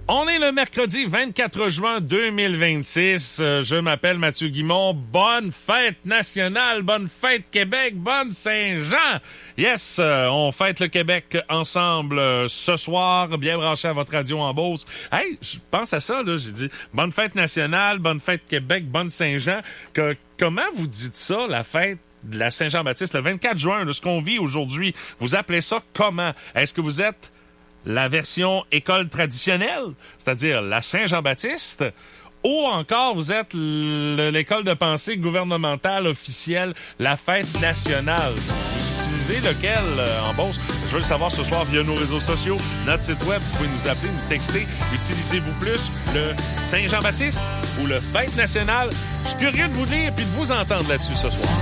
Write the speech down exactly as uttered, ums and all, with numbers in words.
On est le mercredi vingt-quatre juin deux mille vingt-six. Euh, je m'appelle Mathieu Guimond. Bonne fête nationale, bonne fête Québec, bonne Saint-Jean. Yes, euh, on fête le Québec ensemble euh, ce soir, bien branché à votre radio en Beauce. Hey, je pense à ça, là. J'ai dit bonne fête nationale, bonne fête Québec, bonne Saint-Jean. Que, comment vous dites ça, la fête de la Saint-Jean-Baptiste, le vingt-quatre juin, de ce qu'on vit aujourd'hui? Vous appelez ça comment? Est-ce que vous êtes la version école traditionnelle, c'est-à-dire la Saint-Jean-Baptiste, ou encore vous êtes l- l'école de pensée gouvernementale officielle, la fête nationale? Vous utilisez lequel euh, en Beauce? Je veux le savoir ce soir via nos réseaux sociaux, notre site web. Vous pouvez nous appeler, nous texter. Utilisez-vous plus le Saint-Jean-Baptiste ou le fête nationale? Je suis curieux de vous lire et de vous entendre là-dessus ce soir.